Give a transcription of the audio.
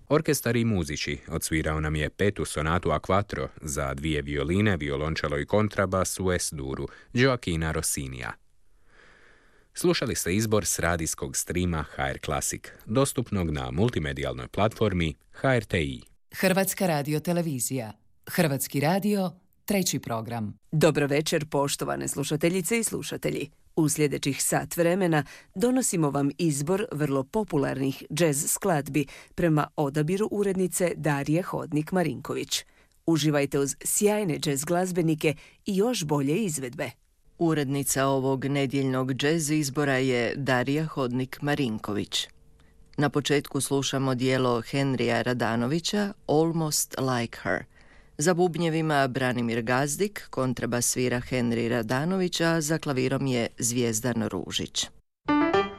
Orkestar i muziči odsvirao nam je petu sonatu a quattro za dvije violine, violončelo i kontrabas u S-duru Gioachina Rossinija. Slušali ste izbor s radijskog streama HR Classic, dostupnog na multimedijalnoj platformi HRTi. Hrvatska radiotelevizija. Hrvatski radio, treći program. Dobro večer, poštovane slušateljice i slušatelji. U sljedećih sat vremena donosimo vam izbor vrlo popularnih džez skladbi prema odabiru urednice Darije Hodnik-Marinković. Uživajte uz sjajne džez glazbenike i još bolje izvedbe. Urednica ovog nedjeljnog džez izbora je Darija Hodnik-Marinković. Na početku slušamo dijelo Henrija Radanovića Almost Like Her. Za bubnjevima Branimir Gazdik, kontrabas svira Henri Radanović, a za klavirom je Zvijezdan Ružić.